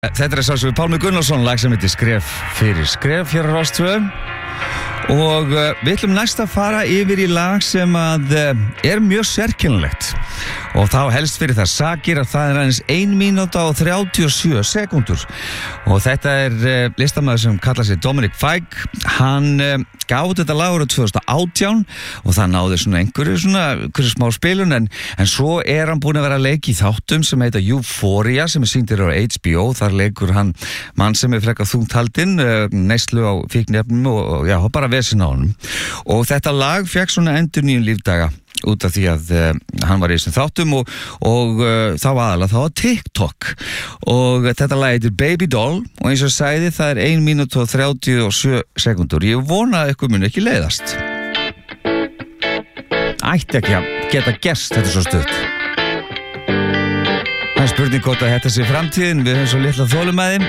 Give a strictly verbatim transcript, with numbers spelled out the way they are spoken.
Þetta er sá sem við Pálmi Gunnarsson, lag sem heitir Skref fyrir skref hér á Rás tvö. Og uh, við ætlum næst að fara yfir í lag sem að uh, er mjög sérkennilegt. Og þá helst fyrir það sakir að það er aðeins ein mínúta og þrjátíu og sjö sekúndur. Og þetta er uh, listamaður sem kallar sig Dominic Fike. Hann uh, gaf þetta lag árið tvö þúsund og átján og það náði svona einhverju, svona, einhverju smá spilun en, en svo er hann búinn að vera að leika í þáttum sem heita Euphoria sem er sýndir á H B O. Þar leikur hann mann sem er frekar þungt haldinn, uh, neyslu á fíkniefnum og, og já, bara vesinn á honum. Og þetta lag fékk svona endurnýjun lífdaga út af því að uh, hann var í þessum þáttum og, og uh, þá aðalega þá á TikTok og þetta lag heitir Baby Doll og eins og sagði það er ein mínúta og þrjátíu og sjö sekúndur. Ég vona að ykkur mun ekki leiðast. Ætti ekki að geta gerst þetta svo stutt. Það er spurning hvort að þetta sé framtíðin, við höfum svo litla þolumæði